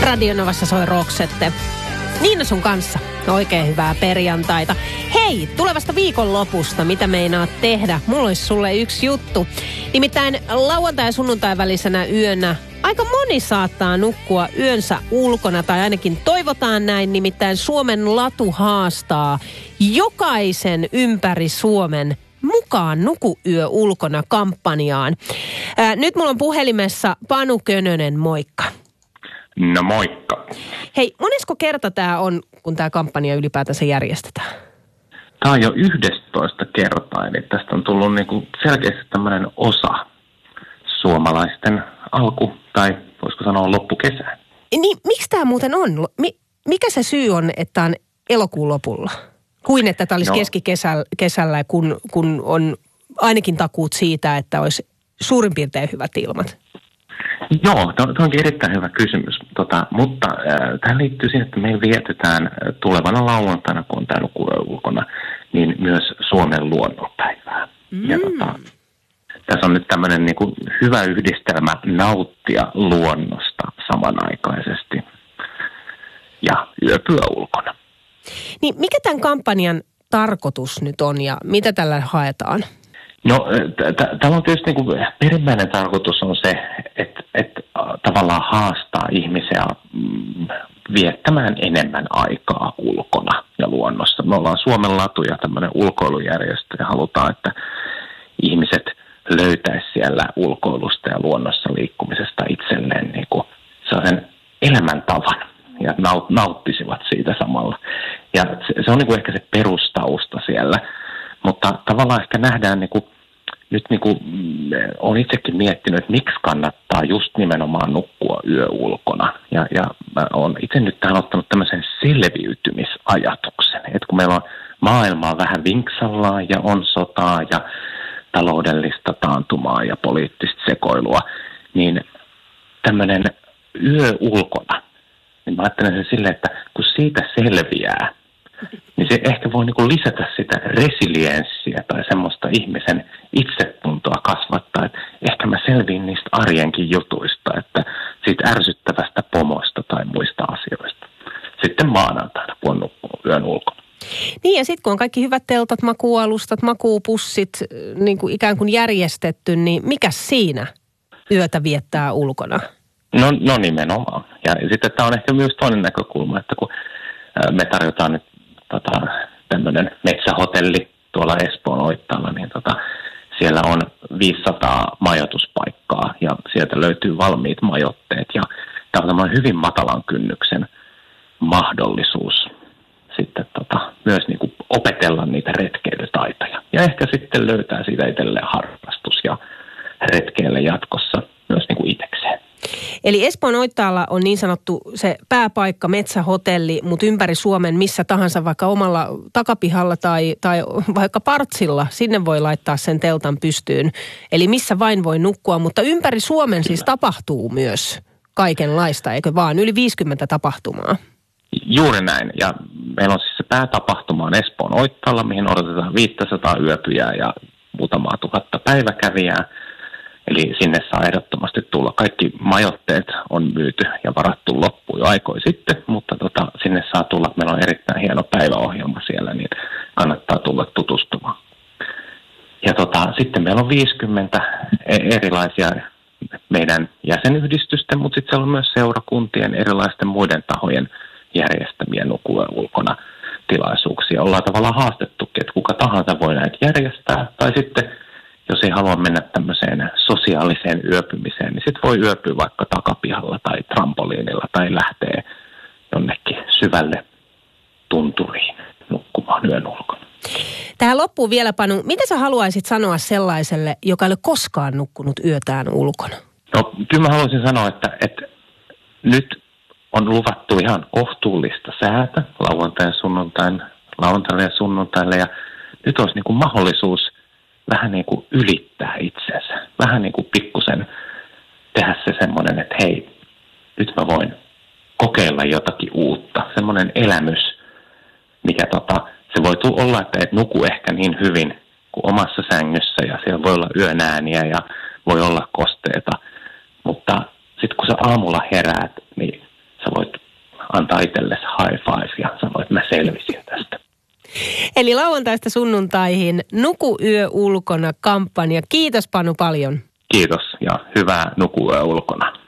Radionovassa soi Roksette. Niina sun kanssa. Oikein hyvää perjantaita. Hei, tulevasta viikonlopusta, mitä meinaat tehdä? Mulla olisi sulle yksi juttu. Nimittäin lauantai- ja sunnuntai välisenä yönä aika moni saattaa nukkua yönsä ulkona, tai ainakin toivotaan näin. Nimittäin Suomen Latu haastaa jokaisen ympäri Suomen mukaan Nuku yö ulkona -kampanjaan. Nyt mulla on puhelimessa Panu Könönen, moikka. No moikka. Hei, monesko kerta tämä on, kun tämä kampanja ylipäätänsä järjestetään? Tämä on jo 11 kertaa, eli tästä on tullut niinku selkeästi tämmöinen osa suomalaisten alku, tai voisiko sanoa loppukesää. Niin, miksi tämä muuten on? Mikä se syy on, että on elokuun lopulla? Kuin että tämä olisi keskikesällä, kun on ainakin takuut siitä, että olisi suurin piirtein hyvät ilmat? Joo, tämä onkin erittäin hyvä kysymys, mutta tähän liittyy siihen, että meillä vietetään tulevana lauantaina, kun on tämä Nuku yö ulkona, niin myös Suomen luonnonpäivää. Ja tässä on nyt tämmöinen niin kuin hyvä yhdistelmä nauttia luonnosta samanaikaisesti ja yöpyä ulkona. Niin mikä tämän kampanjan tarkoitus nyt on ja mitä tällä haetaan? No, täällä on tietysti niin kuin perimmäinen tarkoitus on se, että tavallaan haastaa ihmisiä viettämään enemmän aikaa ulkona ja luonnossa. Me ollaan Suomen Latu ja tämmöinen ulkoilujärjestö ja halutaan, että ihmiset löytäisi siellä ulkoilusta ja luonnossa liikkumisesta itselleen niin kuin sellaisen elämäntavan ja nauttisivat siitä samalla. Ja se on niin kuin ehkä se perustausta siellä, mutta tavallaan ehkä nähdään nyt olen itsekin miettinyt, että miksi kannattaa just nimenomaan nukkua yö ulkona. Ja mä olen itse nyt tähän ottanut tämmöisen selviytymisajatuksen, että kun meillä on maailmaa vähän vinksallaan ja on sotaa ja taloudellista taantumaa ja poliittista sekoilua, niin tämmöinen yö ulkona, niin mä ajattelen sen silleen, että kun siitä selviää, niin se ehkä voi lisätä sitä resilienssiä tai semmoista ihmisen itsetuntoa kasvattaa, että ehkä mä selviin niistä arjenkin jutuista, että siitä ärsyttävästä pomosta tai muista asioista. Sitten maanantaina, kun on nukkunut yön ulkona. Niin ja sitten kun on kaikki hyvät teltat, makuualustat, makuupussit niin kuin ikään kuin järjestetty, niin mikä siinä yötä viettää ulkona? No nimenomaan. Ja sitten tämä on ehkä myös toinen näkökulma, että kun me tarjotaan nyt tämmöinen metsähotelli tuolla Espoon Oittaalla, niin siellä on 500 majoituspaikkaa ja sieltä löytyy valmiit majoitteet ja tämä on tämmöinen hyvin matalan kynnyksen mahdollisuus sitten myös niin kuin opetella niitä retkeilytaitoja ja ehkä sitten löytää siitä itselleen harrastus ja retkeille jatkossa myös niin kuin itsekseen. Eli Espoon Oittaalla on niin sanottu se pääpaikka, metsähotelli, mutta ympäri Suomen missä tahansa, vaikka omalla takapihalla tai vaikka partsilla, sinne voi laittaa sen teltan pystyyn. Eli missä vain voi nukkua, mutta ympäri Suomen siis tapahtuu myös kaikenlaista, eikö vaan? Yli 50 tapahtumaa. Juuri näin. Ja meillä on siis se päätapahtuma on Espoon Oittaalla, mihin odotetaan 500 yöpyjää ja muutamaa tuhatta päiväkävijää. Eli sinne saa ehdottomasti tulla. Kaikki majoitteet on myyty ja varattu loppuun jo aikoja sitten, mutta sinne saa tulla. Meillä on erittäin hieno päiväohjelma siellä, niin kannattaa tulla tutustumaan. Ja sitten meillä on 50 erilaisia meidän jäsenyhdistysten, mutta sitten siellä on myös seurakuntien, erilaisten muiden tahojen järjestämiä Nuku yö ulkona tilaisuuksia. Ollaan tavallaan haastettukin, että kuka tahansa voi näitä järjestää, tai sitten jos ei halua mennä tämmöiseen sosiaaliseen yöpymiseen, niin sitten voi yöpyä vaikka takapihalla tai trampoliinilla tai lähtee jonnekin syvälle tunturiin nukkumaan yön ulkona. Tähän loppuun vielä, Panu, mitä sä haluaisit sanoa sellaiselle, joka ei ole koskaan nukkunut yötään ulkona? No kyllä mä haluaisin sanoa, että nyt on luvattu ihan kohtuullista säätä lauantaille ja sunnuntaille ja nyt olisi niin kuin mahdollisuus vähän niin kuin ylittää itsensä. Vähän niin kuin pikkusen tehdä se semmoinen, että hei, nyt mä voin kokeilla jotakin uutta. Semmoinen elämys, mikä se voi olla, että et nuku ehkä niin hyvin kuin omassa sängyssä ja siellä voi olla yön ääniä ja voi olla kosteita. Mutta sitten kun sä aamulla heräät, niin sä voit antaa itsellesi high five ja sanoo, että mä selvisin tästä. Eli lauantaista sunnuntaihin Nuku yö ulkona -kampanja. Kiitos Panu paljon. Kiitos ja hyvää nukuyö ulkona.